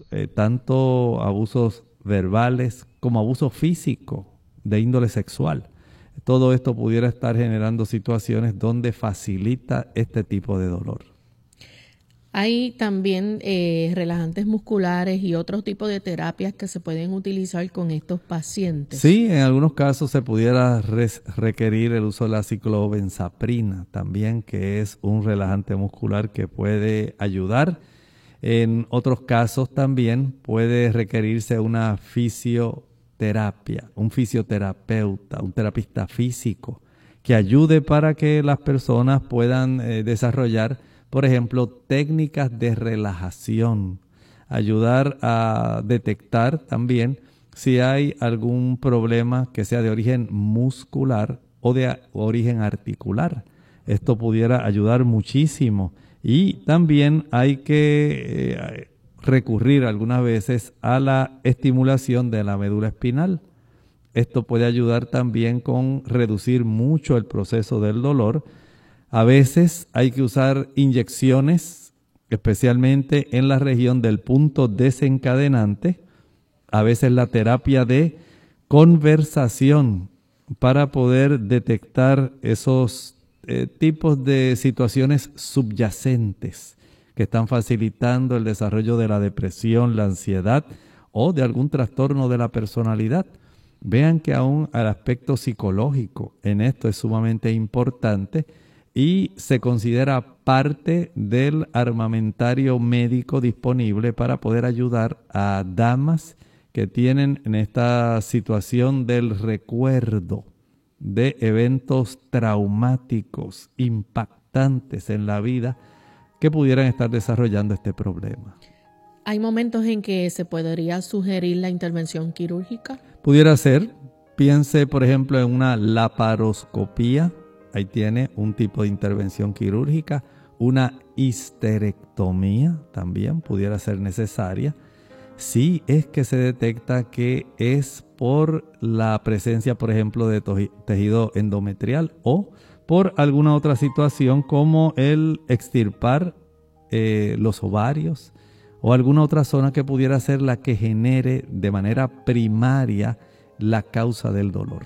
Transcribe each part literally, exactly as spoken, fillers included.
abusos, eh, tanto abusos verbales como abuso físico de índole sexual. Todo esto pudiera estar generando situaciones donde facilita este tipo de dolor. Hay también eh, relajantes musculares y otro tipo de terapias que se pueden utilizar con estos pacientes. Sí, en algunos casos se pudiera res- requerir el uso de la ciclobenzaprina también, que es un relajante muscular que puede ayudar. En otros casos también puede requerirse una fisioterapia, un fisioterapeuta, un terapista físico que ayude para que las personas puedan eh, desarrollar, por ejemplo, técnicas de relajación, ayudar a detectar también si hay algún problema que sea de origen muscular o de origen articular. Esto pudiera ayudar muchísimo. Y también hay que eh, recurrir algunas veces a la estimulación de la médula espinal. Esto puede ayudar también con reducir mucho el proceso del dolor. A veces hay que usar inyecciones, especialmente en la región del punto desencadenante. A veces la terapia de conversación para poder detectar esos eh, tipos de situaciones subyacentes que están facilitando el desarrollo de la depresión, la ansiedad o de algún trastorno de la personalidad. Vean que aún el aspecto psicológico en esto es sumamente importante y se considera parte del armamentario médico disponible para poder ayudar a damas que tienen en esta situación del recuerdo de eventos traumáticos impactantes en la vida que pudieran estar desarrollando este problema. ¿Hay momentos en que se podría sugerir la intervención quirúrgica? Pudiera ser, piense por ejemplo en una laparoscopía, ahí tiene un tipo de intervención quirúrgica, una histerectomía también pudiera ser necesaria. Si es que se detecta que es por la presencia, por ejemplo, de tejido endometrial o por alguna otra situación como el extirpar eh, los ovarios o alguna otra zona que pudiera ser la que genere de manera primaria la causa del dolor.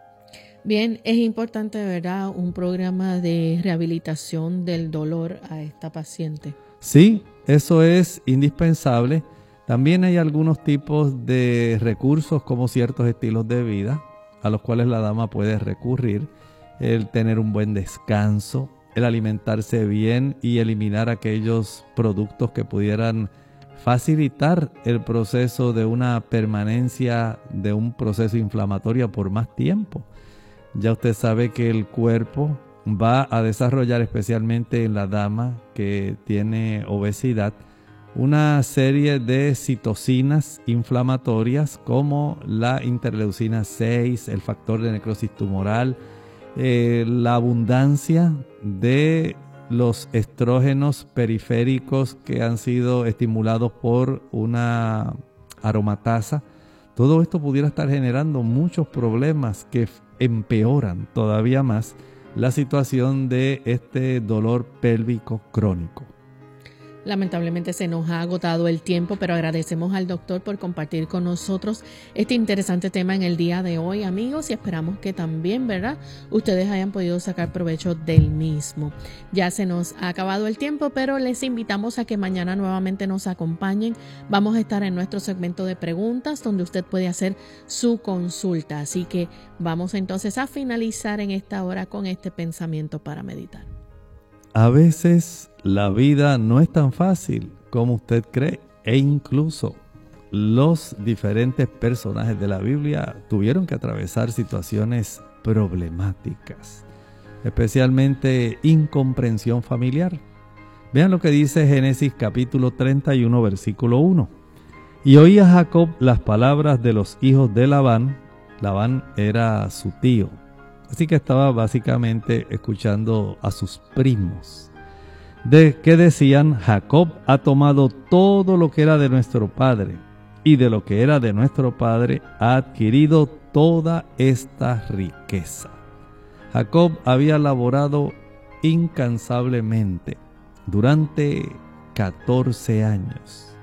Bien, es importante, ¿verdad?, un programa de rehabilitación del dolor a esta paciente. Sí, eso es indispensable. También hay algunos tipos de recursos como ciertos estilos de vida a los cuales la dama puede recurrir. El tener un buen descanso, el alimentarse bien y eliminar aquellos productos que pudieran facilitar el proceso de una permanencia de un proceso inflamatorio por más tiempo. Ya usted sabe que el cuerpo va a desarrollar, especialmente en la dama que tiene obesidad, una serie de citocinas inflamatorias como la interleucina seis, el factor de necrosis tumoral, eh, la abundancia de los estrógenos periféricos que han sido estimulados por una aromatasa. Todo esto pudiera estar generando muchos problemas que empeoran todavía más la situación de este dolor pélvico crónico. Lamentablemente se nos ha agotado el tiempo, pero agradecemos al doctor por compartir con nosotros este interesante tema en el día de hoy, amigos, y esperamos que también, ¿verdad?, ustedes hayan podido sacar provecho del mismo. Ya se nos ha acabado el tiempo, pero les invitamos a que mañana nuevamente nos acompañen. Vamos a estar en nuestro segmento de preguntas donde usted puede hacer su consulta. Así que vamos entonces a finalizar en esta hora con este pensamiento para meditar. A veces la vida no es tan fácil como usted cree, e incluso los diferentes personajes de la Biblia tuvieron que atravesar situaciones problemáticas, especialmente incomprensión familiar. Vean lo que dice Génesis capítulo treinta y uno, versículo uno. Y oía Jacob las palabras de los hijos de Labán. Labán era su tío. Así que estaba básicamente escuchando a sus primos, de que decían: Jacob ha tomado todo lo que era de nuestro padre, y de lo que era de nuestro padre ha adquirido toda esta riqueza. Jacob había laborado incansablemente durante catorce años.